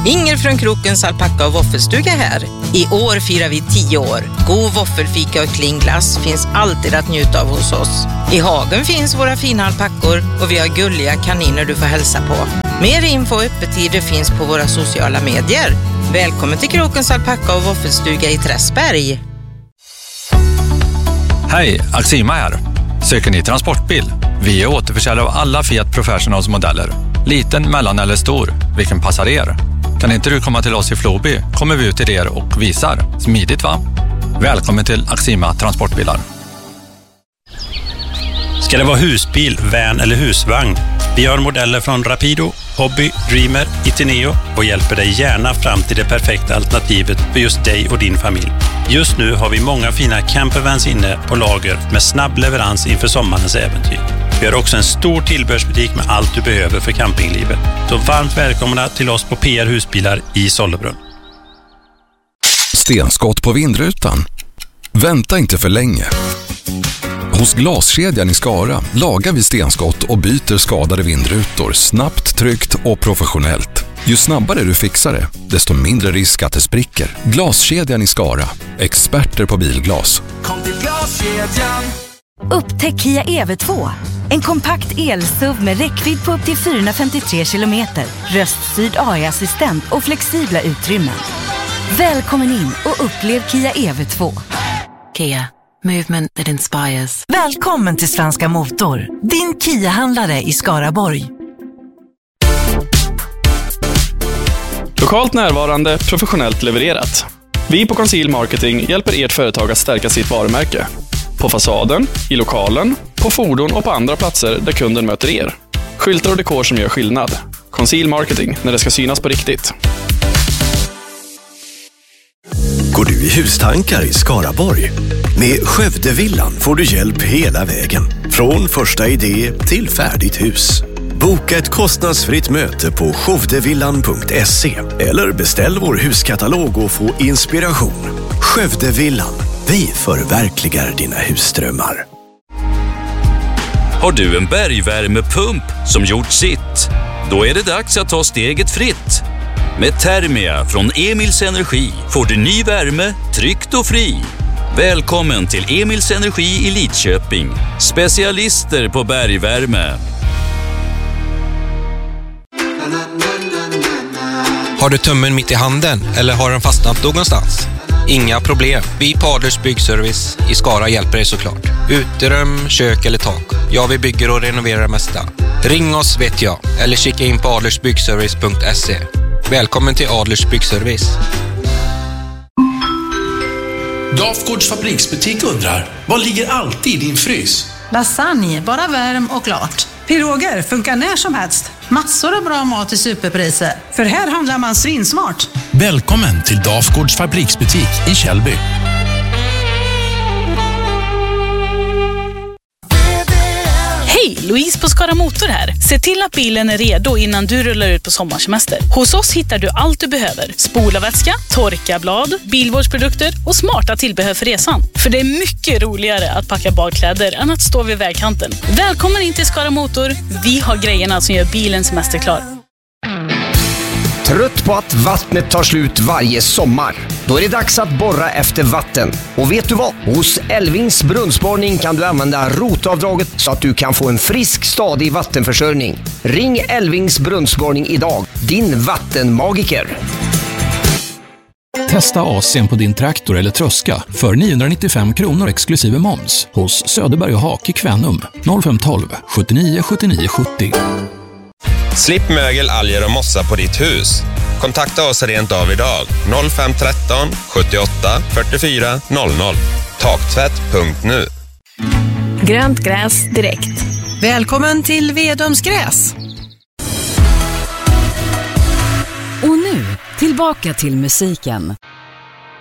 Inger från Krokens alpacka och våffelstuga här. I år firar vi 10 år. God våffelfika och klinglass finns alltid att njuta av hos oss. I hagen finns våra fina alpackor och vi har gulliga kaniner du får hälsa på. Mer info och öppettider finns på våra sociala medier. Välkommen till Krokens alpacka och våffelstuga i Träsberg. Hej, Axima här. Söker ni transportbil? Vi är återförsäljare av alla Fiat Professionals modeller. Liten, mellan eller stor. Vilken passar er? Kan inte du komma till oss i Floby? Kommer vi ut till er och visar. Smidigt va? Välkommen till Axima Transportbilar. Ska det vara husbil, van eller husvagn? Vi har modeller från Rapido, Hobby, Dreamer, Itineo och hjälper dig gärna fram till det perfekta alternativet för just dig och din familj. Just nu har vi många fina campervans inne på lager med snabb leverans inför sommarens äventyr. Vi har också en stor tillbehörsbutik med allt du behöver för campinglivet. Så varmt välkomna till oss på PR Husbilar i Sollebrunn. Stenskott på vindrutan? Vänta inte för länge. Hos Glaskedjan i Skara lagar vi stenskott och byter skadade vindrutor snabbt, tryggt och professionellt. Ju snabbare du fixar det, desto mindre risk att det spricker. Glaskedjan i Skara. Experter på bilglas. Kom till Glaskedjan. Upptäck Kia EV2. En kompakt el-SUV med räckvidd på upp till 453 kilometer. Röststyrd AI-assistent och flexibla utrymmen. Välkommen in och upplev Kia EV2. Kia. Movement that inspires. Välkommen till Svenska Motor. Din Kia-handlare i Skaraborg. Lokalt närvarande, professionellt levererat. Vi på Conceal Marketing hjälper ert företag att stärka sitt varumärke. På fasaden, i lokalen, på fordon och på andra platser där kunden möter er. Skyltar och dekor som gör skillnad. Conceal Marketing, när det ska synas på riktigt. Går du i hustankar i Skaraborg? Med Skövdevillan får du hjälp hela vägen. Från första idé till färdigt hus. Boka ett kostnadsfritt möte på skövdevillan.se eller beställ vår huskatalog och få inspiration. Skövdevillan. Vi förverkligar dina husdrömmar. Har du en bergvärmepump som gjort sitt? Då är det dags att ta steget fritt. Med Thermia från Emils Energi får du ny värme, tryggt och fri. Välkommen till Emils Energi i Lidköping. Specialister på bergvärme. Har du tummen mitt i handen eller har den fastnat någonstans? Inga problem. Vi på Adlers Byggservice i Skara hjälper dig såklart. Uterum, kök eller tak. Ja, vi bygger och renoverar det mesta. Ring oss vet jag. Eller kika in på adlersbyggservice.se. Välkommen till Adlers Byggservice. Dafgårds fabriksbutik undrar, vad ligger alltid i din frys? Lasagne, bara värm och klart. Piroger funkar när som helst. Massor av bra mat i superpriser. För här handlar man svinsmart. Välkommen till Dafgårds fabriksbutik i Källby. Hej, Louise på Skara Motor här. Se till att bilen är redo innan du rullar ut på sommarsemester. Hos oss hittar du allt du behöver. Spolarvätska, torkablad, bilvårdsprodukter och smarta tillbehör för resan. För det är mycket roligare att packa badkläder än att stå vid vägkanten. Välkommen in till Skara Motor. Vi har grejerna som gör bilen semesterklar. Trött på att vattnet tar slut varje sommar? Då är det dags att borra efter vatten. Och vet du vad? Hos Elvings brunnsborrning kan du använda rotavdraget så att du kan få en frisk, stadig vattenförsörjning. Ring Elvings brunnsborrning idag. Din vattenmagiker. Testa AC:n på din traktor eller tröska för 995 kronor exklusive moms hos Söderberg och Hak i Kvänum 0512 79 79 70. Slipp mögel, alger och mossa på ditt hus. Kontakta oss rent av idag. 0513 78 44 00. Taktvätt.nu. Grönt gräs direkt. Välkommen till Vedumsgräs. Och nu, tillbaka till musiken.